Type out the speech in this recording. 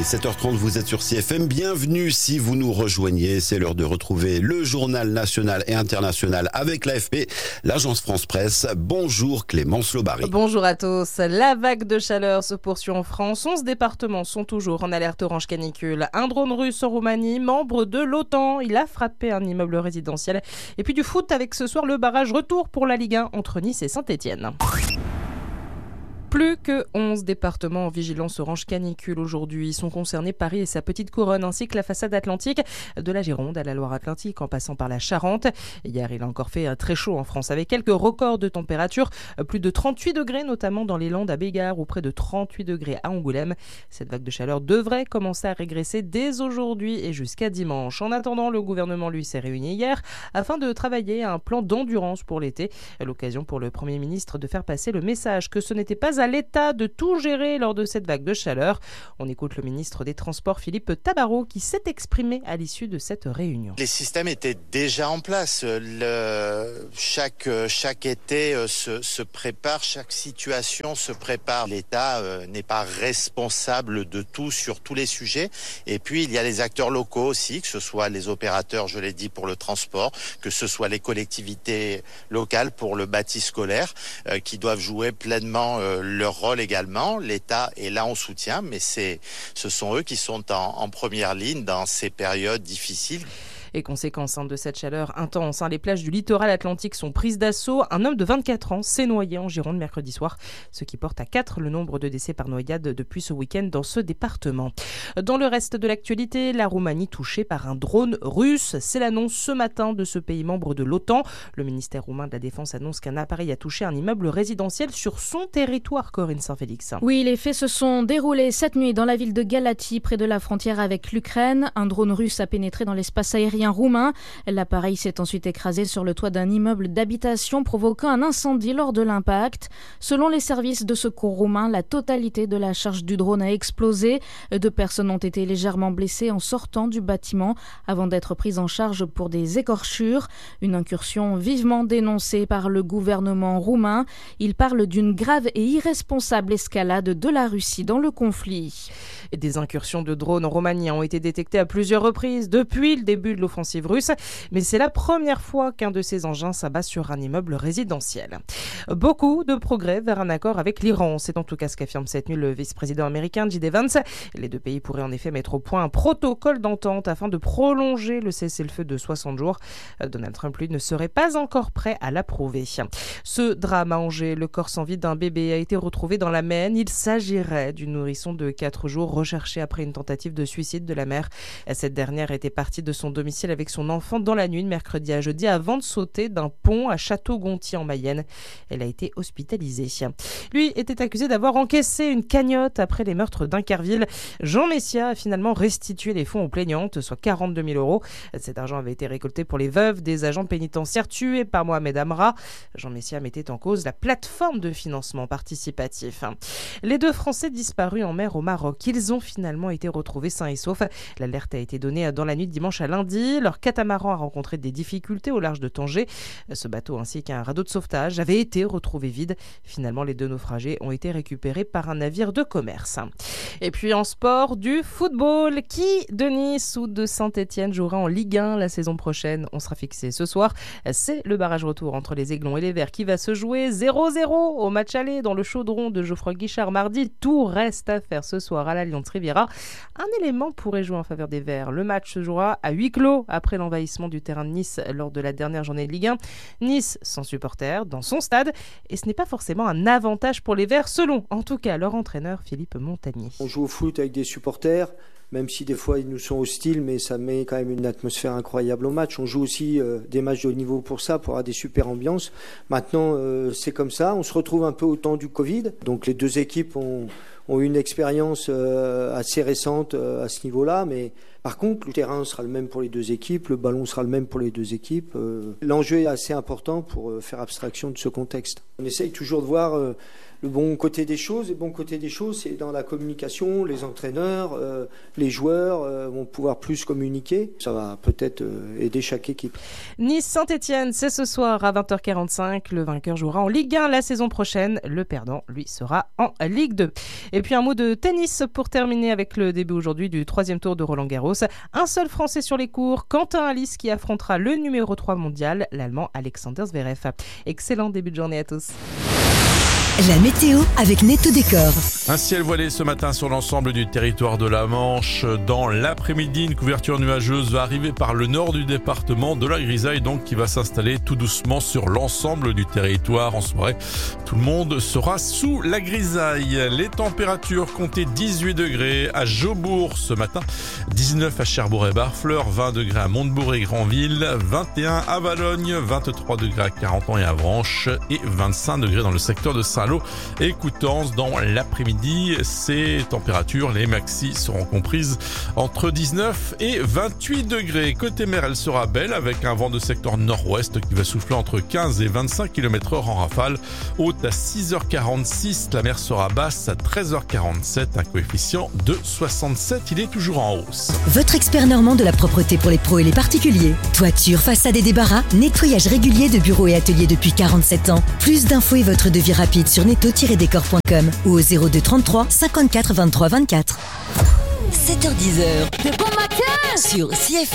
7h30, vous êtes sur CFM. Bienvenue si vous nous rejoignez. C'est l'heure de retrouver le journal national et international avec l'AFP, l'agence France Presse. Bonjour Clémence Lobary. Bonjour à tous. La vague de chaleur se poursuit en France. 11 départements sont toujours en alerte orange canicule. Un drone russe en Roumanie, membre de l'OTAN. Il a frappé un immeuble résidentiel. Et puis du foot avec ce soir le barrage retour pour la Ligue 1 entre Nice et Saint-Etienne. Plus que 11 départements en vigilance orange canicule aujourd'hui sont concernés. Paris et sa petite couronne ainsi que la façade atlantique de la Gironde à la Loire-Atlantique en passant par la Charente. Hier, il a encore fait très chaud en France avec quelques records de température. Plus de 38 degrés notamment dans les Landes à Bégard ou près de 38 degrés à Angoulême. Cette vague de chaleur devrait commencer à régresser dès aujourd'hui et jusqu'à dimanche. En attendant, le gouvernement lui s'est réuni hier afin de travailler à un plan d'endurance pour l'été. L'occasion pour le Premier ministre de faire passer le message que ce n'était pas à l'État de tout gérer lors de cette vague de chaleur. On écoute le ministre des Transports, Philippe Tabarot, qui s'est exprimé à l'issue de cette réunion. Les systèmes étaient déjà en place. Chaque été se prépare, chaque situation se prépare. L'État n'est pas responsable de tout sur tous les sujets. Et puis, il y a les acteurs locaux aussi, que ce soit les opérateurs, je l'ai dit, pour le transport, que ce soit les collectivités locales pour le bâti scolaire, qui doivent jouer pleinement leur rôle également. L'État est là en soutien, mais ce sont eux qui sont en première ligne dans ces périodes difficiles. Et conséquence de cette chaleur intense, les plages du littoral atlantique sont prises d'assaut. Un homme de 24 ans s'est noyé en Gironde mercredi soir, ce qui porte à 4 le nombre de décès par noyade depuis ce week-end dans ce département. Dans le reste de l'actualité, la Roumanie touchée par un drone russe. C'est l'annonce ce matin de ce pays membre de l'OTAN. Le ministère roumain de la Défense annonce qu'un appareil a touché un immeuble résidentiel sur son territoire, Corinne Saint-Félix. Oui, les faits se sont déroulés cette nuit dans la ville de Galatie, près de la frontière avec l'Ukraine. Un drone russe a pénétré dans l'espace aérien roumain. L'appareil s'est ensuite écrasé sur le toit d'un immeuble d'habitation, provoquant un incendie lors de l'impact. Selon les services de secours roumains, la totalité de la charge du drone a explosé. 2 personnes ont été légèrement blessées en sortant du bâtiment avant d'être prises en charge pour des écorchures. Une incursion vivement dénoncée par le gouvernement roumain. Il parle d'une grave et irresponsable escalade de la Russie dans le conflit. Et des incursions de drones en Roumanie ont été détectées à plusieurs reprises depuis le début de l'offensive russe, mais c'est la première fois qu'un de ces engins s'abat sur un immeuble résidentiel. Beaucoup de progrès vers un accord avec l'Iran, c'est en tout cas ce qu'affirme cette nuit le vice-président américain J.D. Vance. Les 2 pays pourraient en effet mettre au point un protocole d'entente afin de prolonger le cessez-le-feu de 60 jours. Donald Trump, lui, ne serait pas encore prêt à l'approuver. Ce drame à Angers, le corps sans vie d'un bébé a été retrouvé dans la Maine. Il s'agirait d'une nourrisson de 4 jours recherchée après une tentative de suicide de la mère. Cette dernière était partie de son domicile avec son enfant dans la nuit de mercredi à jeudi avant de sauter d'un pont à Château-Gontier en Mayenne. Elle a été hospitalisée. Lui était accusé d'avoir encaissé une cagnotte après les meurtres d'Inkerville. Jean Messia a finalement restitué les fonds aux plaignantes, soit 42 000 euros. Cet argent avait été récolté pour les veuves des agents pénitentiaires tués par Mohamed Amra. Jean Messia mettait en cause la plateforme de financement participatif. Les 2 Français disparus en mer au Maroc, ils ont finalement été retrouvés sains et saufs. L'alerte a été donnée dans la nuit de dimanche à lundi. Leur catamaran a rencontré des difficultés au large de Tanger. Ce bateau ainsi qu'un radeau de sauvetage avaient été retrouvés vides. Finalement, les 2 naufragés ont été récupérés par un navire de commerce. Et puis en sport, du football. Qui de Nice ou de Saint-Etienne jouera en Ligue 1 la saison prochaine? On sera fixé ce soir. C'est le barrage retour entre les Aiglons et les Verts qui va se jouer 0-0 au match aller dans le chaudron de Geoffroy Guichard mardi. Tout reste à faire ce soir à l'Allianz Riviera. Un élément pourrait jouer en faveur des Verts. Le match se jouera à huis clos après l'envahissement du terrain de Nice lors de la dernière journée de Ligue 1. Nice sans supporters dans son stade, et ce n'est pas forcément un avantage pour les Verts selon en tout cas leur entraîneur Philippe Montagnier. On joue au foot avec des supporters, même si des fois ils nous sont hostiles, mais ça met quand même une atmosphère incroyable au match. On joue aussi des matchs de haut niveau pour ça, pour avoir des super ambiances. Maintenant c'est comme ça, on se retrouve un peu au temps du Covid, donc les 2 équipes ont une expérience assez récente à ce niveau-là, mais par contre, le terrain sera le même pour les 2 équipes, le ballon sera le même pour les 2 équipes. L'enjeu est assez important pour faire abstraction de ce contexte. On essaye toujours de voir le bon côté des choses. Et le bon côté des choses, c'est dans la communication, les entraîneurs, les joueurs vont pouvoir plus communiquer. Ça va peut-être aider chaque équipe. Nice-Saint-Etienne, c'est ce soir à 20h45. Le vainqueur jouera en Ligue 1 la saison prochaine. Le perdant, lui, sera en Ligue 2. Et puis un mot de tennis pour terminer avec le début aujourd'hui du 3e tour de Roland-Garros. Un seul Français sur les cours, Quentin Alice, qui affrontera le numéro 3 mondial, l'Allemand Alexander Zverev. Excellent début de journée à tous. La météo avec Netto Décor. Un ciel voilé ce matin sur l'ensemble du territoire de la Manche. Dans l'après-midi, une couverture nuageuse va arriver par le nord du département, de la grisaille donc qui va s'installer tout doucement sur l'ensemble du territoire. En soirée, tout le monde sera sous la grisaille. Les températures comptaient 18 degrés à Jaubourg ce matin, 19 à Cherbourg et Barfleur, 20 degrés à Montebourg et Granville, 21 à Valognes, 23 degrés à Carentan et Avranches et 25 degrés dans le secteur de Saint-Lô et Coutances. Dans l'après-midi, ces températures, les maxis seront comprises entre 19 et 28 degrés. Côté mer, elle sera belle avec un vent de secteur nord-ouest qui va souffler entre 15 et 25 km/h en rafale. Haute à 6h46, la mer sera basse à 13h47, un coefficient de 67. Il est toujours en hausse. Votre expert normand de la propreté pour les pros et les particuliers. Toiture, façade et débarras, nettoyage régulier de bureaux et ateliers depuis 47 ans. Plus d'infos et votre devis rapide sur netto-décor.com ou au 02 33 54 23 24. 7h10. De bon matin Sur CFM.